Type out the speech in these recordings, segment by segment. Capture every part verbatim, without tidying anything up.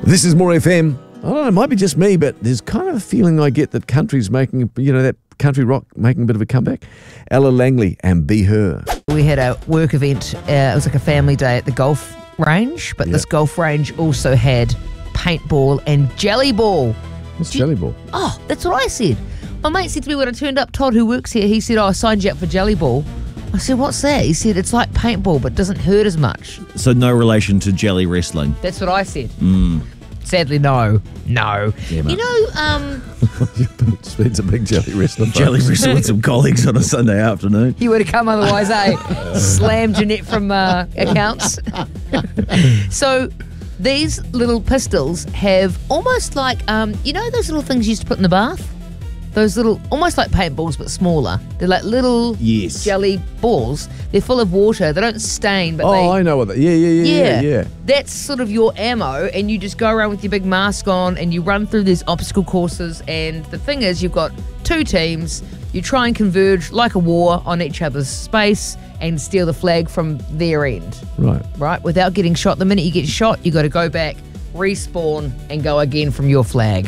This is More F M. I don't know, it might be just me, but there's kind of a feeling I get that country's making, you know, that country rock making a bit of a comeback. Ella Langley and Be Her. We had a work event. Uh, it was like a family day at the golf range, but Yeah. this golf range also had paintball and jelly ball. What's Do you- jelly ball? Oh, that's what I said. My mate said to me when I turned up, Todd, who works here, he said, oh, I signed you up for jelly ball. I said, what's that? He said, it's like paintball, but doesn't hurt as much. So no relation to jelly wrestling. That's what I said. Sadly, no. No. Yeah, mate. you know, um, It's a big jelly wrestler. Jelly wrestle with some colleagues on a Sunday afternoon. you would have come otherwise, eh? Slam Jeanette from uh, accounts. So these little pistols have almost like, um, you know those little things you used to put in the bath? Those little, almost like paintballs but smaller. They're like little Yes. jelly balls. They're full of water. They don't stain, but Oh, they... I know what that. Yeah, yeah, yeah, yeah, Yeah. yeah. That's sort of your ammo, and you just go around with your big mask on and you run through these obstacle courses. And the thing is, you've got two teams. You try and converge like a war on each other's space and steal the flag from their end, Right. right? Without getting shot. The minute you get shot, you got to go back, respawn, and go again from your flag.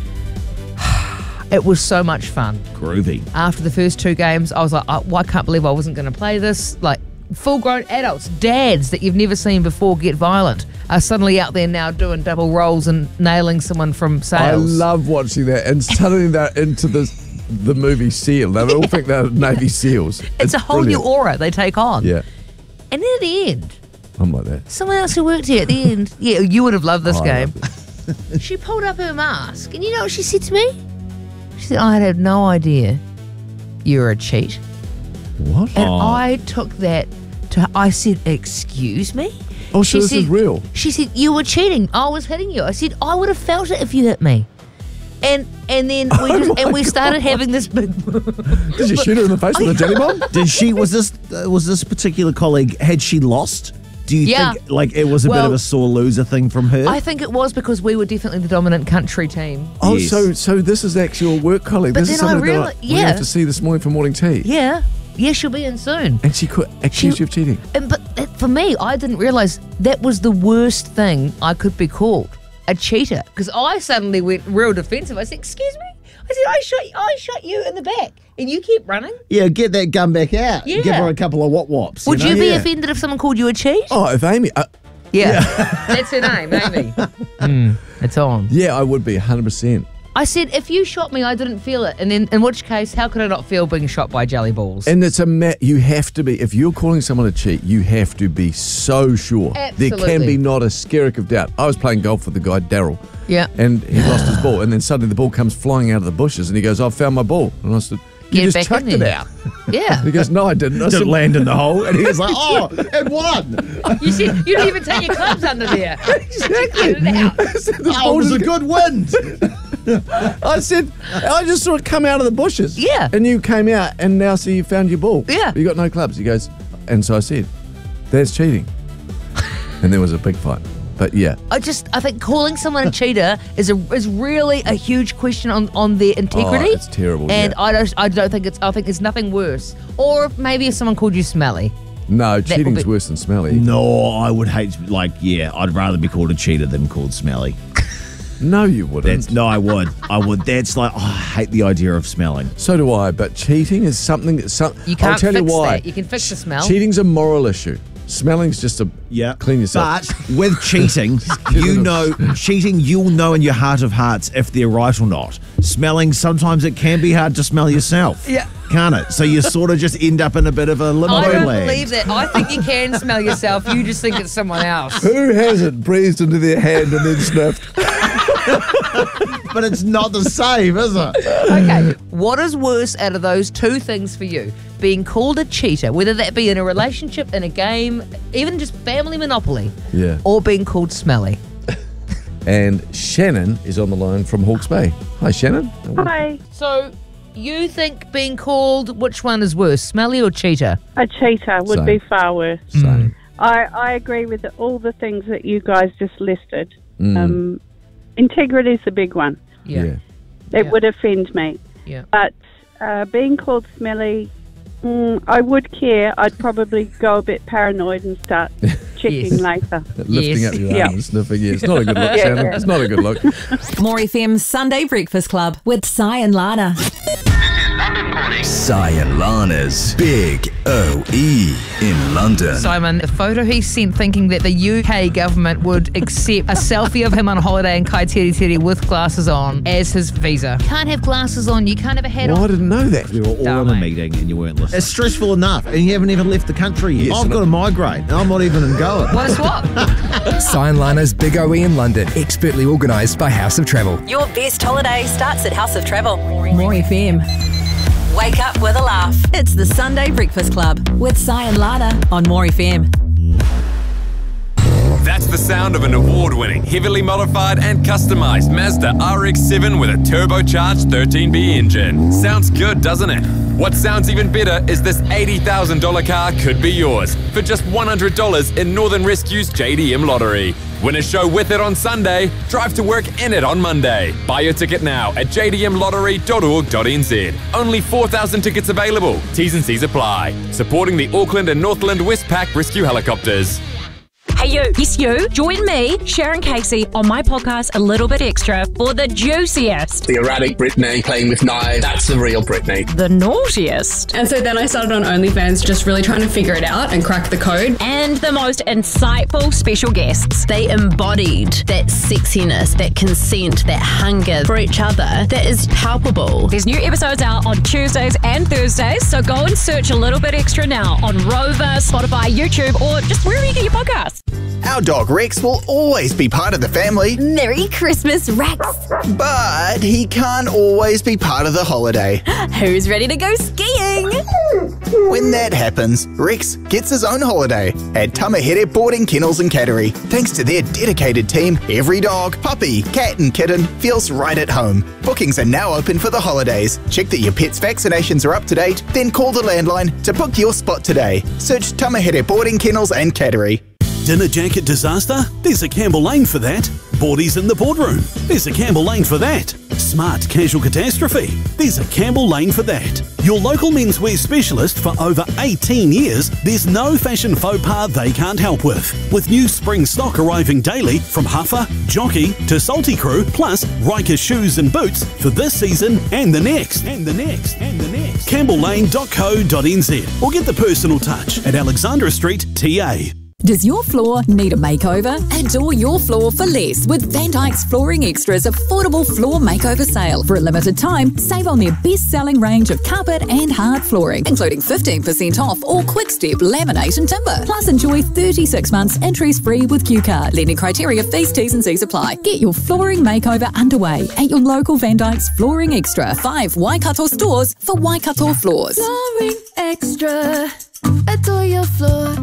It was so much fun. Groovy. After the first two games, I was like, I, well, I can't believe I wasn't going to play this. Like, full-grown adults, dads that you've never seen before get violent, are suddenly out there now doing double rolls and nailing someone from I sales. love watching that. And suddenly they're into the, the movie Seal. They all think they're Navy SEALs. It's a whole brilliant. new aura they take on. Yeah, And then at the end, I'm like that. someone else who worked here at the end, yeah, you would have loved this Oh, I game. love She pulled up her mask, and you know what she said to me? She said, I had no idea you were a cheat. What? And Oh. I took that to, I said, excuse me? Oh, so She this said- is real. She said, you were cheating. I was hitting you. I said, I would have felt it if you hit me. And and then we just, and we started having this big... Did you shoot her in the face with a jelly bomb? Did she, was this, uh, was this particular colleague, had she lost? Do you Yeah. think, like, it was a bit Well, of a sore loser thing from her? I think it was because we were definitely the dominant country team. Oh, Yes. so so this is actually your work colleague. But this is then I somebody reali- that I, we yeah. have to see this morning for morning tea. Yeah. Yeah, she'll be in soon. And she could accuse She- you of cheating. And but that, for me, I didn't realise that was the worst thing I could be called, a cheater. Because I suddenly went real defensive. I said, excuse me? I said, I shot, I shot you in the back and you keep running. Yeah, get that gun back out. Yeah. Give her a couple of wop wops. Would know? you be Yeah. offended if someone called you a cheat? Oh, if Amy... Uh, Yeah. That's her name, Amy. mm, it's on. yeah, I would be one hundred percent. I said, if you shot me, I didn't feel it. And then, in which case, how could I not feel being shot by jelly balls? And it's a ma- you have to be, if you're calling someone a cheat, you have to be so sure. There can Absolutely. be not a skerrick of doubt. I was playing golf with the guy, Daryl, Yeah. and he lost his ball, and then suddenly the ball comes flying out of the bushes, and he goes, I've found my ball. And I said, you Get just back chucked in it there. out. Yeah. He goes, no, I didn't. I said, Didn't land in the hole. And he was like, oh, it won. You said you didn't even take your clubs under there. exactly. Get it out. I said, the Oh, ball it was a just- good wind. I said, I just saw it come out of the bushes. Yeah. And you came out, and now so you found your ball. Yeah. You got no clubs. He goes, and so I said, that's cheating. And there was a big fight. But yeah. I just, I think calling someone a cheater is a is really a huge question on, on their integrity. Oh, it's terrible, And yeah. I don't, I don't think it's, I think there's nothing worse. Or if maybe if someone called you smelly. No, would cheating's be- worse than smelly. No, I would hate, like, yeah, I'd rather be called a cheater than called smelly. No, you wouldn't. That's no, I would. I would. That's like, oh, I hate the idea of smelling. So do I, but cheating is something that some, You can't I'll tell fix you why. that. You can fix the smell. Cheating's a moral issue. Smelling's just a Yeah. clean yourself. But with cheating, you know, cheating, you'll know in your heart of hearts if they're right or not. Smelling, sometimes it can be hard to smell yourself. Yeah. Can't it? So you sort of just end up in a bit of a limbo I don't land. believe that. I think you can smell yourself. You just think it's someone else. Who hasn't breathed into their hand and then sniffed? But it's not the same, is it? Okay, what is worse out of those two things for you? Being called a cheater, whether that be in a relationship, in a game, even just family monopoly, Yeah. or being called smelly? And Shannon is on the line from Hawke's Bay. Hi, Shannon. Hi, So, you think being called, which one is worse, smelly or cheater? a cheater would Same. be far worse. Same. I, I agree with all the things that you guys just listed. Mm. Um, integrity is the big one. Yeah. It Yeah. would offend me. Yeah. But uh, being called smelly, mm, I would care. I'd probably go a bit paranoid and start checking Yes. later. Lifting Yes. up your Yeah. arm and sniffing. Yeah, it's not a good look, Yeah, Shannon. yeah. It's not a good look. More F M's Sunday Breakfast Club with Si and Lana. Si and Lana's Big O E in London. Simon, the photo he sent thinking that the U K government would accept a selfie of him on holiday in Kaiteri with glasses on as his visa. Can't have glasses on, you can't have a hat Oh, I on. didn't know that. We were all Damn in a it. meeting and you weren't listening. It's stressful enough and you haven't even left the country yet. Yes, I've and got I- to migrate and I'm not even going. What a swap. Si and Lana's Big O E in London, expertly organised by House of Travel. Your best holiday starts at House of Travel. More F M. Wake up with a laugh. It's the Sunday Breakfast Club with Si and Lana on More F M. That's the sound of an award-winning, heavily modified and customised Mazda R X seven with a turbocharged thirteen B engine. Sounds good, doesn't it? What sounds even better is this eighty thousand dollars car could be yours for just one hundred dollars in Northern Rescue's J D M lottery. Win a show with it on Sunday, drive to work in it on Monday. Buy your ticket now at j d m lottery dot org dot n z. Only four thousand tickets available. T's and C's apply. Supporting the Auckland and Northland Westpac Rescue Helicopters. Hey you, yes you, join me, Sharon Casey, on my podcast A Little Bit Extra for the juiciest, The erratic Britney playing with knives, that's the real Britney. the naughtiest, And so then I started on OnlyFans just really trying to figure it out and crack the code. and the most insightful special guests. They embodied that sexiness, that consent, that hunger for each other that is palpable. There's new episodes out on Tuesdays and Thursdays, so go and search A Little Bit Extra now on Rover, Spotify, YouTube, or just wherever you get your podcasts. Our dog Rex will always be part of the family, Merry Christmas, Rex! but he can't always be part of the holiday. Who's ready to go skiing? When that happens, Rex gets his own holiday at Tamahere Boarding Kennels and Cattery. Thanks to their dedicated team, every dog, puppy, cat and kitten feels right at home. Bookings are now open for the holidays. Check that your pet's vaccinations are up to date, then call the landline to book your spot today. Search Tamahere Boarding Kennels and Cattery. Dinner jacket disaster? There's a Campbell Lane for that. Boardies in the boardroom? There's a Campbell Lane for that. Smart casual catastrophe? There's a Campbell Lane for that. Your local menswear specialist for over eighteen years, there's no fashion faux pas they can't help with. With new spring stock arriving daily from Huffer, Jockey to Salty Crew, plus Riker shoes and boots for this season and the next, and the next, and the next. campbell lane dot co dot n z or get the personal touch at Alexandra Street, T A. Does your floor need a makeover? Adore your floor for less with Van Dyke's Flooring Extra's affordable floor makeover sale. For a limited time, save on their best-selling range of carpet and hard flooring, including fifteen percent off all Quick-Step laminate and timber. Plus, enjoy thirty-six months interest-free with Q Card. Lending criteria, fees, T's and C's apply. Get your flooring makeover underway at your local Van Dyke's Flooring Extra. Five Waikato stores for Waikato floors. Flooring Extra, adore your floor.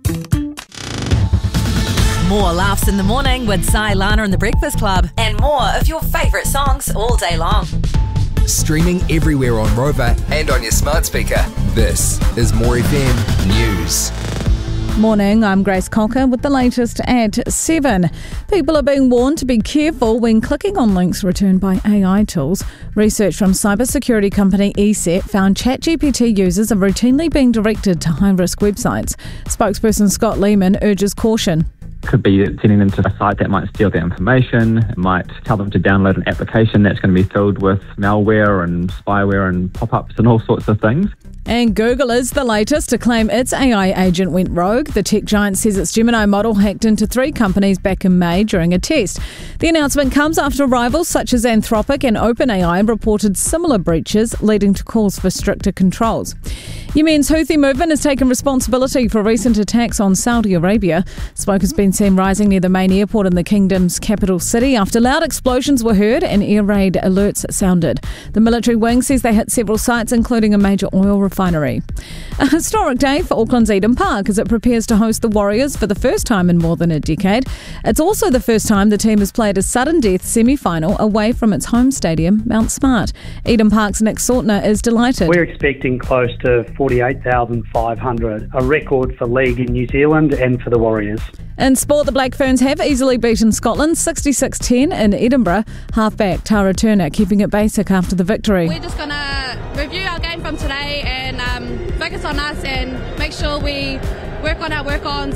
More laughs in the morning with Si, Lana and the Breakfast Club. And more of your favourite songs all day long. Streaming everywhere on Rover and on your smart speaker. This is More F M News. Morning, I'm Grace Cocker with the latest at seven. People are being warned to be careful when clicking on links returned by A I tools. Research from cybersecurity company E S E T found ChatGPT users are routinely being directed to high-risk websites. Spokesperson Scott Lehman urges caution. Could be sending them to a site that might steal their information. It might tell them to download an application that's going to be filled with malware and spyware and pop-ups and all sorts of things. And Google is the latest to claim its A I agent went rogue. The tech giant says its Gemini model hacked into three companies back in May during a test. The announcement comes after rivals such as Anthropic and OpenAI reported similar breaches, leading to calls for stricter controls. Yemen's Houthi movement has taken responsibility for recent attacks on Saudi Arabia. Smoke has been seen rising near the main airport in the kingdom's capital city after loud explosions were heard and air raid alerts sounded. The military wing says they hit several sites, including a major oil refinery. A historic day for Auckland's Eden Park as it prepares to host the Warriors for the first time in more than a decade. It's also the first time the team has played a sudden death semi-final away from its home stadium, Mount Smart. Eden Park's Nick Sortner is delighted. We're expecting close to forty-eight thousand five hundred, a record for league in New Zealand and for the Warriors. In sport, the Black Ferns have easily beaten Scotland sixty-six ten in Edinburgh. Halfback Tara Turner keeping it basic after the victory. We're just going to review our game from today and um, focus on us and make sure we work on our work-ons.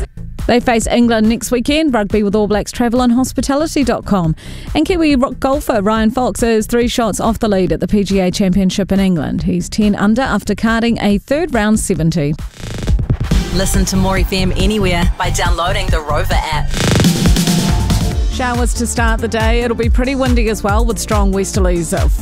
They face England next weekend. Rugby with All Blacks travel on hospitality dot com. And Kiwi golfer Ryan Fox is three shots off the lead at the P G A Championship in England. He's ten under after carding a third round seventy. Listen to More F M anywhere by downloading the Rover app. Showers to start the day. It'll be pretty windy as well with strong westerlies